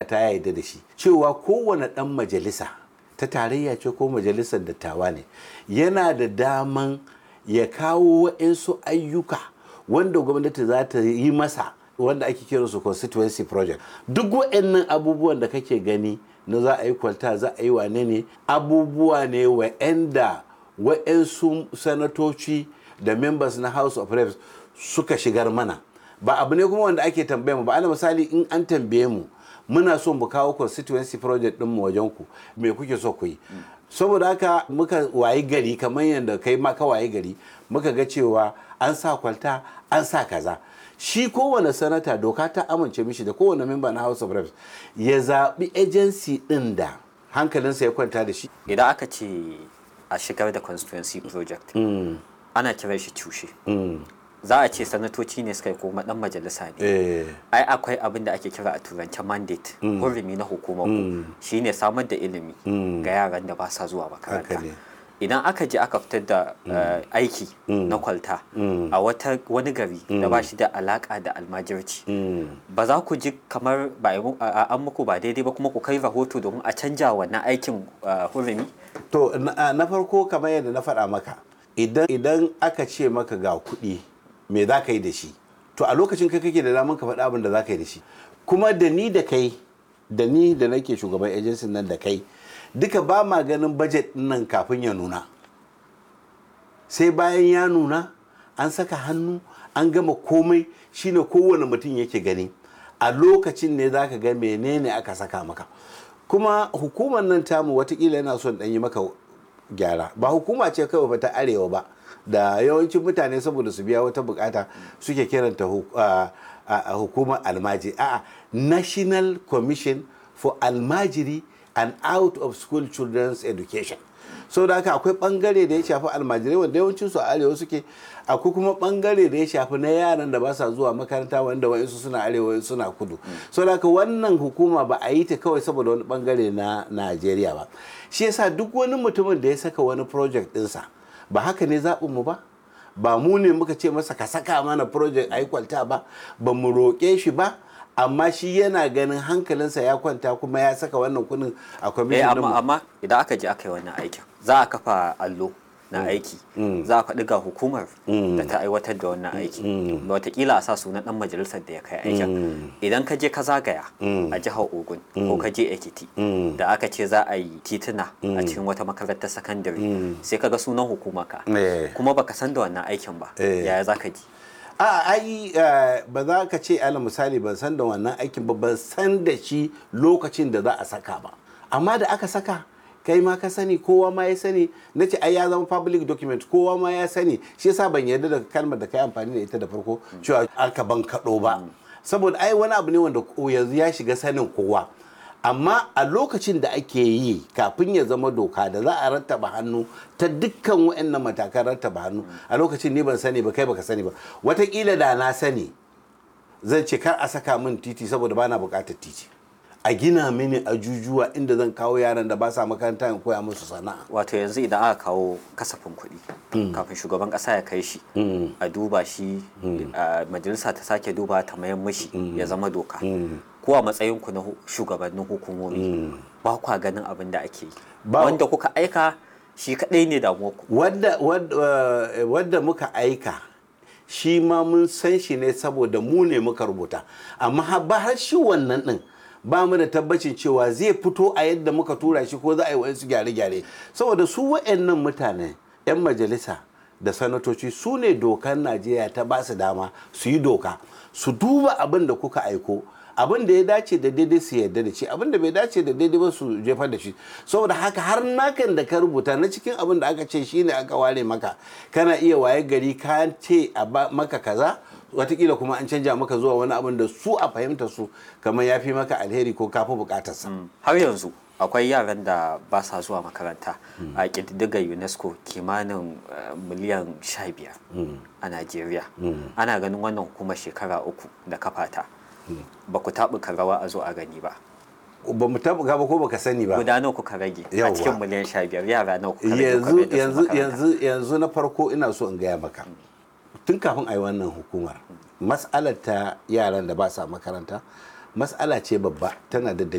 ta yarda da shi cewa kowane ɗan majalisa ta tarayya ce ko majalisar dattawa ne yana da daman ya kawo waɗansu ayyuka wanda gwamnati za ta yi masa wanda ake kira su constituency project. Duk waɗannan abubuwan da kake gani na za a yi kwalta za a yi wane ne abubuwa ne wa'anda waɗansu sanatoci da members na House of Reps suka shigar mana. Ba abu ne kuma wanda ake tambaye mu ba. Ana misali in an tambaye mu muna so mu kawo constituency project din mu wajen ku me kuke so ku yi. Saboda haka muka wayi gari kamar yadda kai ma ka wayi gari muka ga cewa an sa kwalta an sa kaza. Shi kowane sanata doka ta amince mishi da kowane member na House of Reps ya zaɓi agency ɗin da hankalinsa ya kwanta da shi. Idan aka ce a shigar da constituency project ana kiran shi cushe. Za a ce sanatoci ne suka yi kuma dan majalisa ne. Ai akwai abin da ake kira a turance mandate hurumi na hukumar ku shine samar da ilimi ga yaran da ba sa zuwa makaranta. Idan aka je aka fitar da aiki na kwalta a wani gari da ba shi da alaka da almajirci ba za ku ji kamar an muku ba daidai ba kuma ku kai rahoto domin a canja wannan aikin hurumi? To na farko kamar yadda na faɗa maka idan aka ce maka ga kuɗi me za ka yi da shi to a lokacin kai kake da daman ka faɗa abin da za ka yi da shi. Kuma da ni da kai da ni da nake shugaban agency nan da kai duka ba ma ganin budget nan kafin ya nuna, sai bayan ya nuna an saka hannu an gama komai shine kowane mutum yake gani a lokacin ne za ka ga menene aka saka maka. Kuma hukumar nan tamu watakila yana son ɗan yi maka gyara, ba hukuma ce kawai ba ta arewa ba da yawancin mutane saboda su biya wata bukata suke kiranta hukumar almajiri. A'a, National Commission for Almajiri and Out of School Children's Education. So da haka akwai bangare da ya shafi almajirai wanda yawancin su a arewa suke, akwai kuma bangare da ya shafi na yaran da ba sa zuwa makaranta wanda wa'insu suna arewa wa'insu suna kudu. So da haka wannan hukuma ba a yi ta kawai saboda wani bangare na Najeriya ba. Shi yasa duk wani mutumin da ya saka wani project ɗinsa ba haka ne zaɓin mu ba mu ne muka ce masa ka saka mana project a yi kwalta ba mu roƙe shi ba, amma shi yana ganin hankalinsa ya kwanta kuma ya saka wannan kuɗin a kwamishin ɗinmu. Amma idan aka je aka yi wannan aikin za a kafa allo na aiki za a faɗi ga hukumar da ta aiwatar da wannan aiki watakila a sa sunan ɗan majalisar da ya kai aikin. Idan ka je ka zagaya a jihar Ogun ko ka je Ekiti da aka ce za a yi tituna a cikin wata makarantar sakandare sai ka ga sunan hukumarka kuma baka san da wannan aikin ba, yaya za ka ji? Ba za ka ce ala misali ban san da wannan aikin ba, ban san da shi lokacin da za a saka ba, amma da aka saka kai ma ka sani kowa ma ya sani. Na ce ai ya zama public document kowa ma ya sani, shi yasa ban yarda da kalmar da kai amfani da ita da farko cewa aka ban kaɗo ba, saboda ai wani abu ne wanda yanzu ya shiga sanin kowa. Amma a lokacin da ake yi kafin ya zama doka da za a rattaba hannu ta dukkan waɗannan matakan rattaba hannu a lokacin ni ban sani ba kai baka sani ba. Wataƙila da na sani zan ce kar a saka min titi saboda bana buƙatar titi, a gina mini ajujuwa inda zan kawo yaran da ba sa makaranta in koya musu sana'a. Wato yanzu idan aka kawo kasafin kuɗi kafin shugaban ƙasa ya kai shi a duba shi majalisa ta sake duba ta mayan mishi ya zama doka, ko a matsayin ku na shugabannin hukumomi ba kwa ganin abin da ake yi wanda kuka aika shi kaɗai ne damuwar ku? Wadda muka aika shi ma mun san shi ne saboda mu ne muka rubuta, amma har shi wannan ɗin ba mu da tabbacin cewa zai fito a yadda muka tura shi ko za a yi wa'insu gyare-gyare, saboda su wa'annan mutane 'yan majalisa da sanatoci su ne dokar Najeriya ta ba su dama su yi doka, su duba abin da kuka aiko, abin da ya dace da daidai su yarda da shi, abin da bai dace da daidai ba su jefar da shi. Saboda haka har nakan da ka rubuta na cikin abin da aka ce shine aka ware maka, kana iya waye gari ka ce a maka kaza watakila kuma an canja maka zuwa wani abin da su a fahimta su kamar ya fi maka alheri ko kafi bukatarsa. Har yanzu akwai yaran da ba sa zuwa makaranta a ƙididdigar UNESCO kimanin miliyan 15 a Najeriya. Ana ganin wannan hukumar shekara 3 da kafata ba ku taɓuka rawa a zo a gani ba. Ba mu taɓuka ba ko baka sani ba. Guda nawa kuka rage a cikin miliyan 15 yara nawa kuka rage? Yanzu na farko ina so in gaya maka tun kafin a yi wannan hukumar mas'alar ta yaran da ba sa makaranta mas'ala ce babba, tana da